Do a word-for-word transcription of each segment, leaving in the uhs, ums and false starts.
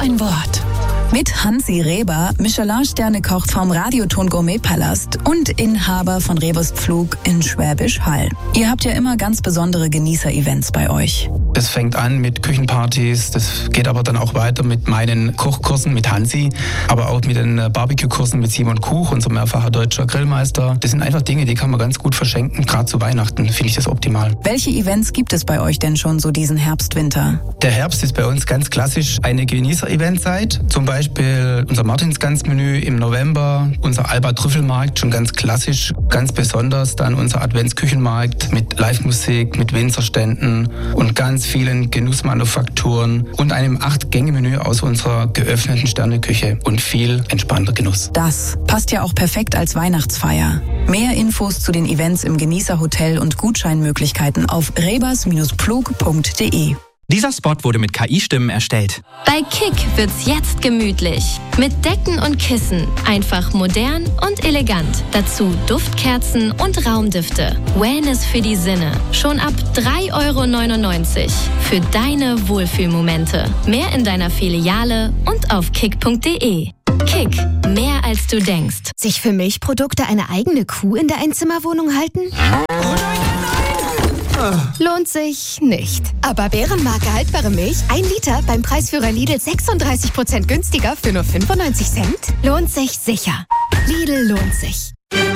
ein Wort. Mit Hansi Reber, Michelin-Sterne-Koch vom Radioton Gourmet-Palast und Inhaber von Rebers Pflug in Schwäbisch Hall. Ihr habt ja immer ganz besondere Genießer-Events bei euch. Das fängt an mit Küchenpartys, das geht aber dann auch weiter mit meinen Kochkursen mit Hansi, aber auch mit den Barbecue-Kursen mit Simon Kuch, unser mehrfacher deutscher Grillmeister. Das sind einfach Dinge, die kann man ganz gut verschenken, gerade zu Weihnachten finde ich das optimal. Welche Events gibt es bei euch denn schon so diesen Herbst, Winter? Der Herbst ist bei uns ganz klassisch eine Genießer-Eventzeit, zum Beispiel Beispiel unser Martinsgans-Menü im November, unser Alba-Trüffelmarkt, schon ganz klassisch, ganz besonders dann unser Adventsküchenmarkt mit Live-Musik, mit Winzerständen und ganz vielen Genussmanufakturen und einem acht-Gänge-Menü aus unserer geöffneten Sterneküche und viel entspannter Genuss. Das passt ja auch perfekt als Weihnachtsfeier. Mehr Infos zu den Events im Genießerhotel und Gutscheinmöglichkeiten auf rebers Pflug punkt de. Dieser Spot wurde mit K I-Stimmen erstellt. Bei Kick wird's jetzt gemütlich. Mit Decken und Kissen. Einfach modern und elegant. Dazu Duftkerzen und Raumdüfte. Wellness für die Sinne. Schon ab drei Euro neunundneunzig. Für deine Wohlfühlmomente. Mehr in deiner Filiale und auf kick punkt de. Kick. Mehr als du denkst. Sich für Milchprodukte eine eigene Kuh in der Einzimmerwohnung halten? Lohnt sich nicht. Aber Bärenmarke haltbare Milch, ein Liter beim Preisführer Lidl sechsunddreißig Prozent günstiger für nur fünfundneunzig Cent? Lohnt sich sicher. Lidl lohnt sich.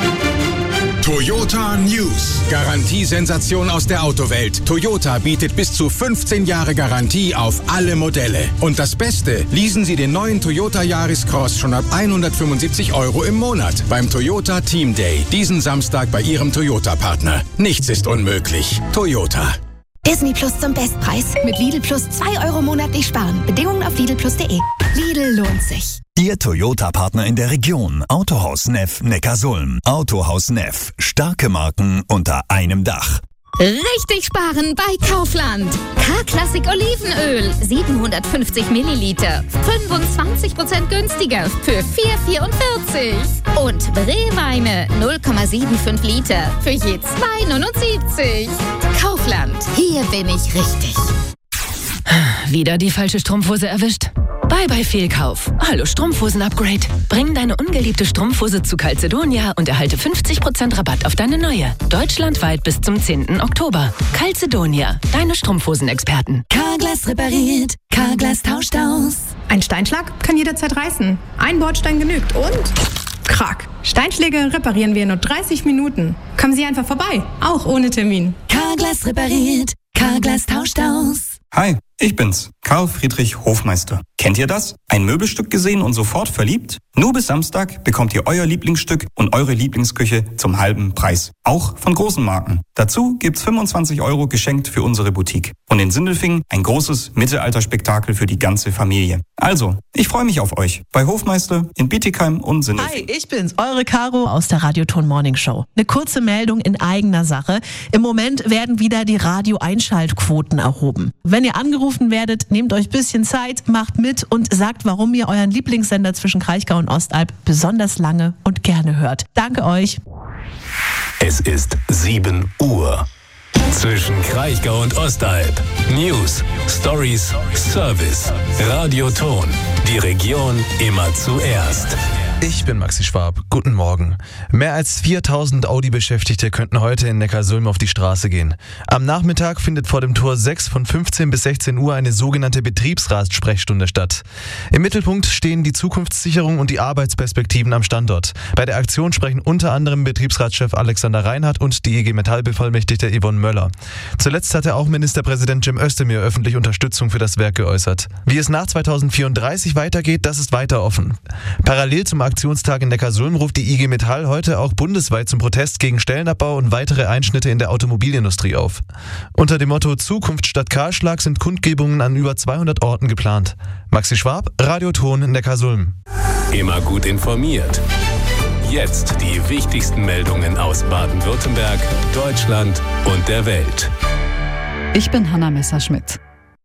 Toyota News. Garantiesensation aus der Autowelt. Toyota bietet bis zu fünfzehn Jahre Garantie auf alle Modelle. Und das Beste, leasen Sie den neuen Toyota Yaris Cross schon ab hundertfünfundsiebzig Euro im Monat beim Toyota Team Day. Diesen Samstag bei Ihrem Toyota-Partner. Nichts ist unmöglich. Toyota. Disney Plus zum Bestpreis. Mit Lidl Plus zwei Euro monatlich sparen. Bedingungen auf lidl plus punkt de. Lidl lohnt sich. Ihr Toyota-Partner in der Region. Autohaus Neff Neckarsulm. Autohaus Neff. Starke Marken unter einem Dach. Richtig sparen bei Kaufland. K-Klassik Olivenöl, siebenhundertfünfzig Milliliter, fünfundzwanzig Prozent günstiger für vier Euro vierundvierzig. Und Brewweine, null Komma fünfundsiebzig Liter für je zwei Euro neunundsiebzig. Kaufland, hier bin ich richtig. Wieder die falsche Strumpfhose erwischt? Bye bye Fehlkauf. Hallo Strumpfhosen-Upgrade. Bring deine ungeliebte Strumpfhose zu Calzedonia und erhalte fünfzig Prozent Rabatt auf deine neue. Deutschlandweit bis zum zehnten Oktober. Calzedonia, deine Strumpfhosen-Experten. Carglass repariert, Carglass tauscht aus. Ein Steinschlag kann jederzeit reißen. Ein Bordstein genügt und... Krack. Steinschläge reparieren wir in nur dreißig Minuten. Kommen Sie einfach vorbei, auch ohne Termin. Carglass repariert, Carglass tauscht aus. Hi, ich bin's, Karl Friedrich Hofmeister. Kennt ihr das? Ein Möbelstück gesehen und sofort verliebt? Nur bis Samstag bekommt ihr euer Lieblingsstück und eure Lieblingsküche zum halben Preis. Auch von großen Marken. Dazu gibt's fünfundzwanzig Euro geschenkt für unsere Boutique. Und in Sindelfingen ein großes Mittelalterspektakel für die ganze Familie. Also, ich freue mich auf euch bei Hofmeister in Bietigheim und Sindelfingen. Hi, ich bin's, eure Caro aus der Radioton Morning Show. Eine kurze Meldung in eigener Sache. Im Moment werden wieder die Radio-Einschaltquoten erhoben. Wenn ihr angerufen werdet, nehmt euch ein bisschen Zeit, macht mit und sagt, warum ihr euren Lieblingssender zwischen Kraichgau und Ostalb besonders lange und gerne hört. Danke euch. Es ist sieben Uhr. Zwischen Kraichgau und Ostalb. News, Stories, Service. Radioton. Die Region immer zuerst. Ich bin Maxi Schwab. Guten Morgen. Mehr als viertausend Audi-Beschäftigte könnten heute in Neckarsulm auf die Straße gehen. Am Nachmittag findet vor dem Tor sechs von fünfzehn bis sechzehn Uhr eine sogenannte Betriebsrat-Sprechstunde statt. Im Mittelpunkt stehen die Zukunftssicherung und die Arbeitsperspektiven am Standort. Bei der Aktion sprechen unter anderem Betriebsratschef Alexander Reinhardt und die I G Metall-Bevollmächtigte Yvonne Möller. Zuletzt hatte auch Ministerpräsident Cem Özdemir öffentlich Unterstützung für das Werk geäußert. Wie es nach zweitausendvierunddreißig weitergeht, das ist weiter offen. Parallel zum Aktionstag in Neckarsulm ruft die I G Metall heute auch bundesweit zum Protest gegen Stellenabbau und weitere Einschnitte in der Automobilindustrie auf. Unter dem Motto Zukunft statt Kahlschlag sind Kundgebungen an über zweihundert Orten geplant. Maxi Schwab, Radioton in Neckarsulm. Immer gut informiert. Jetzt die wichtigsten Meldungen aus Baden-Württemberg, Deutschland und der Welt. Ich bin Hanna Messerschmidt.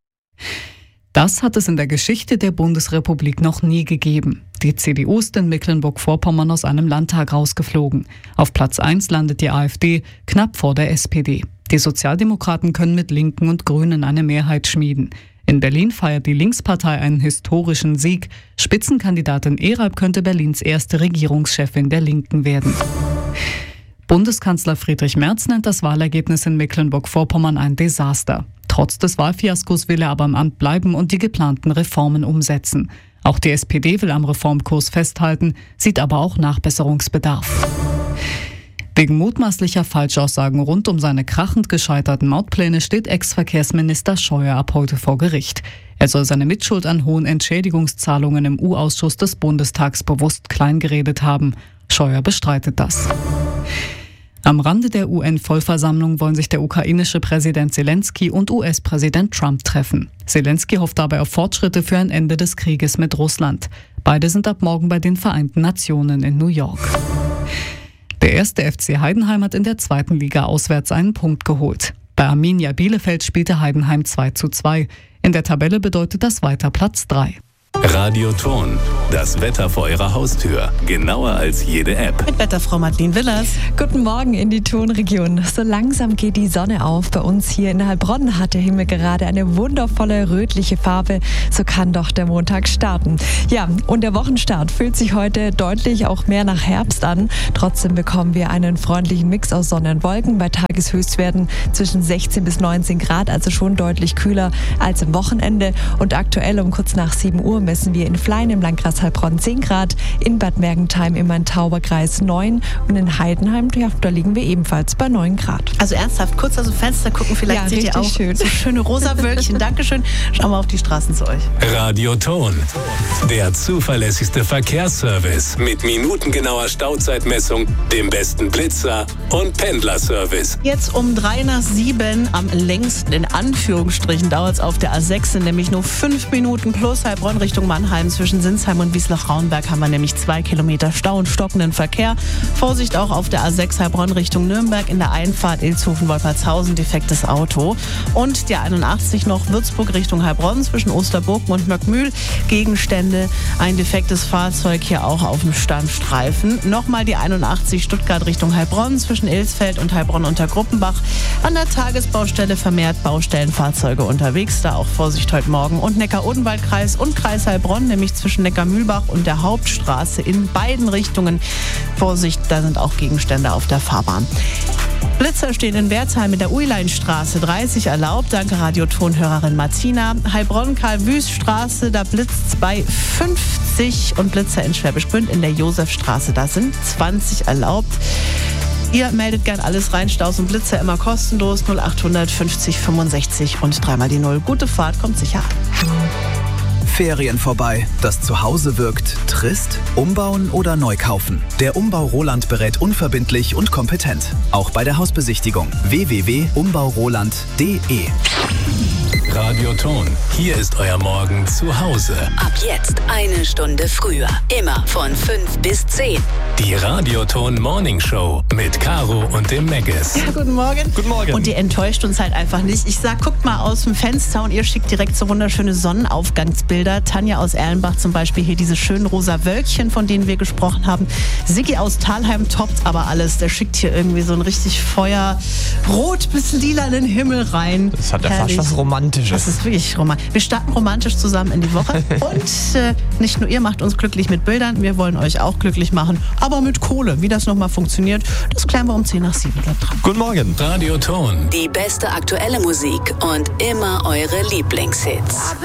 Das hat es in der Geschichte der Bundesrepublik noch nie gegeben. Die C D U ist in Mecklenburg-Vorpommern aus einem Landtag rausgeflogen. Auf Platz eins landet die AfD, knapp vor der S P D. Die Sozialdemokraten können mit Linken und Grünen eine Mehrheit schmieden. In Berlin feiert die Linkspartei einen historischen Sieg. Spitzenkandidatin Eralp könnte Berlins erste Regierungschefin der Linken werden. Bundeskanzler Friedrich Merz nennt das Wahlergebnis in Mecklenburg-Vorpommern ein Desaster. Trotz des Wahlfiaskos will er aber im Amt bleiben und die geplanten Reformen umsetzen. Auch die S P D will am Reformkurs festhalten, sieht aber auch Nachbesserungsbedarf. Wegen mutmaßlicher Falschaussagen rund um seine krachend gescheiterten Mautpläne steht Ex-Verkehrsminister Scheuer ab heute vor Gericht. Er soll seine Mitschuld an hohen Entschädigungszahlungen im U-Ausschuss des Bundestags bewusst kleingeredet haben. Scheuer bestreitet das. Am Rande der U N-Vollversammlung wollen sich der ukrainische Präsident Zelensky und U S-Präsident Trump treffen. Zelensky hofft dabei auf Fortschritte für ein Ende des Krieges mit Russland. Beide sind ab morgen bei den Vereinten Nationen in New York. Der erste F C Heidenheim hat in der zweiten Liga auswärts einen Punkt geholt. Bei Arminia Bielefeld spielte Heidenheim zwei zu zwei. In der Tabelle bedeutet das weiter Platz drei. Radioton, das Wetter vor Ihrer Haustür. Genauer als jede App. Mit Wetterfrau Madeleine Willers. Guten Morgen in die Tonregion. So langsam geht die Sonne auf. Bei uns hier in Heilbronn hat der Himmel gerade eine wundervolle rötliche Farbe. So kann doch der Montag starten. Ja, und der Wochenstart fühlt sich heute deutlich auch mehr nach Herbst an. Trotzdem bekommen wir einen freundlichen Mix aus Sonne und Wolken bei Tageshöchstwerten zwischen sechzehn bis neunzehn Grad, also schon deutlich kühler als am Wochenende. Und aktuell um kurz nach sieben Uhr messen wir in Flein im Landkreis Heilbronn zehn Grad, in Bad Mergentheim im Main-Tauber-Kreis neun und in Heidenheim, ja, da liegen wir ebenfalls bei neun Grad. Also ernsthaft, kurz aus dem Fenster gucken, vielleicht ja, seht ihr auch schön. so schöne rosa Wölkchen. Dankeschön. Schauen wir auf die Straßen zu euch. Radioton, der zuverlässigste Verkehrsservice mit minutengenauer Stauzeitmessung, dem besten Blitzer und Pendlerservice. Jetzt um drei nach sieben, am längsten in Anführungsstrichen, dauert es auf der A sechs, nämlich nur fünf Minuten plus Heilbronn Richtung Mannheim. Zwischen Sinsheim und Wiesloch-Rauenberg haben wir nämlich zwei Kilometer Stau und stockenden Verkehr. Vorsicht auch auf der A sechs Heilbronn Richtung Nürnberg in der Einfahrt Ilshofen-Wolpertshausen, defektes Auto. Und die einundachtzig noch Würzburg Richtung Heilbronn zwischen Osterburgen und Möckmühl. Gegenstände, ein defektes Fahrzeug hier auch auf dem Standstreifen. Nochmal die einundachtzig Stuttgart Richtung Heilbronn zwischen Ilsfeld und Heilbronn unter Gruppenbach. An der Tagesbaustelle vermehrt Baustellenfahrzeuge unterwegs. Da auch Vorsicht heute Morgen. Und Neckar-Odenwald-Kreis und Kreis Heilbronn, nämlich zwischen Neckarmühlbach und der Hauptstraße in beiden Richtungen. Vorsicht, da sind auch Gegenstände auf der Fahrbahn. Blitzer stehen in Wertheim in der Uileinstraße, dreißig erlaubt, danke Radiotonhörerin Martina. Heilbronn-Karl-Wüst-Straße, da blitzt bei fünfzig und Blitzer in Schwäbisch Gmünd in der Josefstraße, da sind zwanzig erlaubt. Ihr meldet gern alles rein, Staus und Blitzer immer kostenlos, null achthundert fünfzig fünfundsechzig und dreimal die Null. Gute Fahrt, kommt sicher an. Ferien vorbei, das Zuhause wirkt trist? Umbauen oder neu kaufen? Der Umbau Roland berät unverbindlich und kompetent. Auch bei der Hausbesichtigung. w w w punkt umbau roland punkt d e. Radioton, hier ist euer Morgen zu Hause. Ab jetzt eine Stunde früher. Immer von fünf bis zehn. Die Radioton Morning Show mit Caro und dem Meggis. Ja, guten Morgen. Guten Morgen. Und ihr enttäuscht uns halt einfach nicht. Ich sag, guckt mal aus dem Fenster und ihr schickt direkt so wunderschöne Sonnenaufgangsbilder. Tanja aus Erlenbach zum Beispiel hier diese schönen rosa Wölkchen, von denen wir gesprochen haben. Siggi aus Thalheim toppt aber alles. Der schickt hier irgendwie so ein richtig feuerrot bis lilanen Himmel rein. Das hat ja Herrlich. fast was Romantisches. Das ist wirklich romantisch. Wir starten romantisch zusammen in die Woche. Und äh, nicht nur ihr macht uns glücklich mit Bildern, wir wollen euch auch glücklich machen. Aber mit Kohle. Wie das nochmal funktioniert, das klären wir um zehn nach sieben. Bleibt dran. Guten Morgen. Radioton. Die beste aktuelle Musik und immer eure Lieblingshits.